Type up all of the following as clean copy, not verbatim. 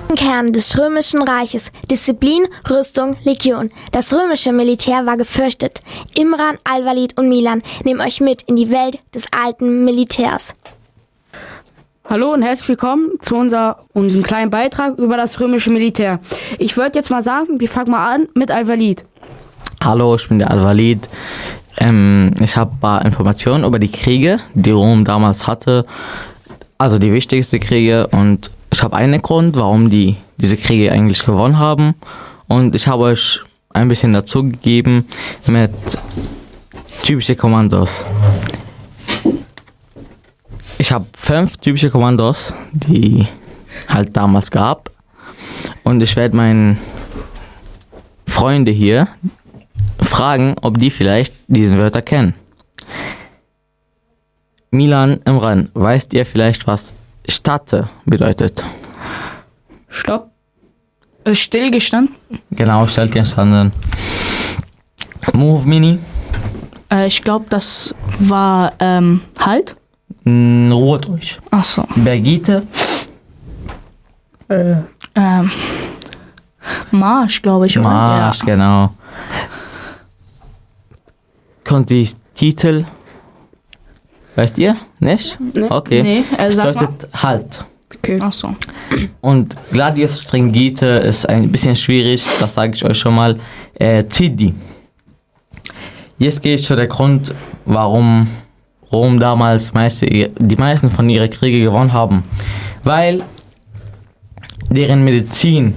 Kern des römischen Reiches: Disziplin, Rüstung, Legion. Das römische Militär war gefürchtet. Imran, Al-Walid und Milan nehmen euch mit in die Welt des alten Militärs. Hallo und herzlich willkommen zu unserem kleinen Beitrag über das römische Militär. Ich würde jetzt mal sagen, wir fangen mal an mit Al-Walid. Hallo, ich bin der Al-Walid. Ich habe ein paar Informationen über die Kriege, die Rom damals hatte. Also die wichtigsten Kriege, und ich habe einen Grund, warum die diese Kriege eigentlich gewonnen haben. Und ich habe euch ein bisschen dazu gegeben mit typischen Kommandos. Ich habe 5 typische Kommandos, die halt damals gab. Und ich werde meine Freunde hier fragen, ob die vielleicht diesen Wörter kennen. Milan, Imran, weißt ihr vielleicht, was Starte bedeutet? Stopp. Stillgestanden. Genau, stillgestanden. Move Mini. Ich glaube, das war Halt. Ruhe durch. Achso. Bergite. Marsch, glaube ich. Oder? Marsch, Ja. genau. Titel. Weißt ihr? Nicht? Nee. Okay. Nee, Das sag mal. bedeutet Halt. Okay. Achso. Und Gladius Stringite ist ein bisschen schwierig, das sage ich euch schon mal. Zidi. Jetzt gehe ich zu der Grund, warum Rom damals die meisten von ihren Kriegen gewonnen haben. Weil deren Medizin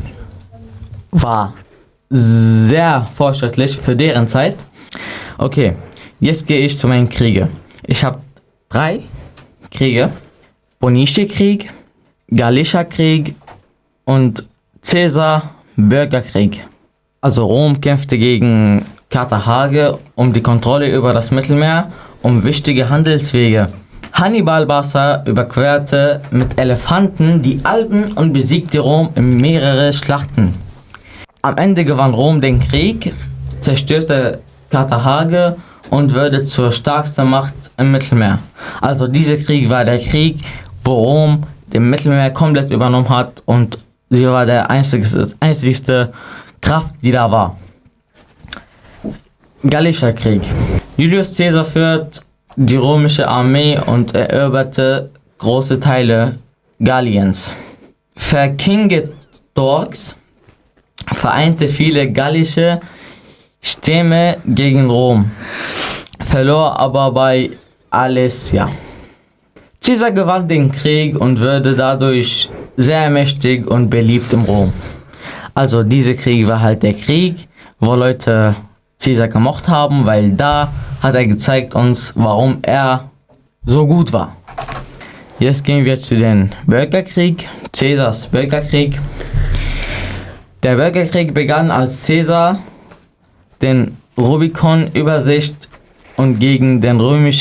war sehr fortschrittlich für deren Zeit. Okay, jetzt gehe ich zu meinen Kriegen. Ich habe 3 Kriege. Bonische Krieg, Gallischer Krieg und Caesar Bürgerkrieg. Also Rom kämpfte gegen Karthage um die Kontrolle über das Mittelmeer, um wichtige Handelswege. Hannibal Barca überquerte mit Elefanten die Alpen und besiegte Rom in mehrere Schlachten. Am Ende gewann Rom den Krieg, zerstörte Karthage und wurde zur stärksten Macht im Mittelmeer. Also dieser Krieg war der Krieg, wo Rom den Mittelmeer komplett übernommen hat, und sie war der einzigste Kraft, die da war. Gallischer Krieg. Julius Caesar führt die römische Armee und eroberte große Teile Galliens. Vercingetorix vereinte viele gallische Stämme gegen Rom, verlor aber bei Alesia. Caesar gewann den Krieg und wurde dadurch sehr mächtig und beliebt in Rom. Also dieser Krieg war halt der Krieg, wo Leute Caesar gemocht haben, weil da hat er gezeigt uns, warum er so gut war. Jetzt gehen wir zu den Bürgerkrieg, Caesars Bürgerkrieg. Der Bürgerkrieg begann, als Caesar den Rubikon übersicht und gegen den römischen